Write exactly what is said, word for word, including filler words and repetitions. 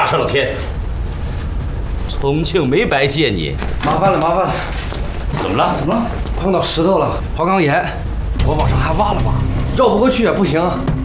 上了天。重庆没白见你， 麻烦了，麻烦了。 怎么了？ 怎么了？碰到石头了，花岗岩，我往上还挖了挖，绕不过去也不行。